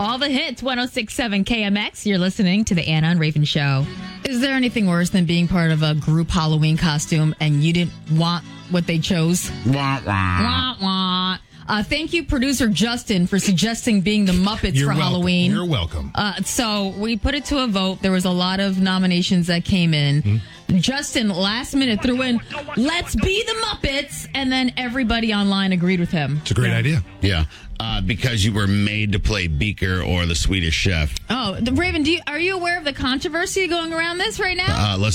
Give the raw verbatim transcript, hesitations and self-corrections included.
All the hits, one oh six point seven K M X. You're listening to the Anna and Raven Show. Is there anything worse than being part of a group Halloween costume and you didn't want what they chose? Wah, wah. Wah, wah. Uh, thank you, producer Justin, for suggesting being the Muppets You're for welcome. Halloween. You're welcome. Uh, so we put it to a vote. There was a lot of nominations that came in. Mm-hmm. Justin, last minute, threw in, let's be the Muppets. And then everybody online agreed with him. It's a great yeah. idea. Yeah, uh, because you were made to play Beaker or the Swedish Chef. Oh, the Raven, do you, are you aware of the controversy going around this right now? Uh, let's